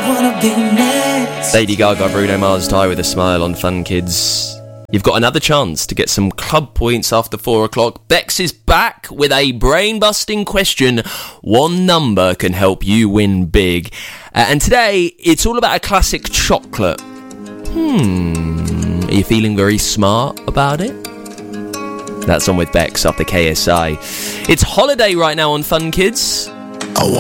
wanna be next. Lady Gaga, Bruno Mars, Die With A Smile on Fun Kids. You've got another chance to get some club points after 4 o'clock. Bex is back with a brain-busting question. One number can help you win big. And today, it's all about a classic chocolate. Are you feeling very smart about it? That's on with Bex after KSI. It's holiday right now on Fun Kids.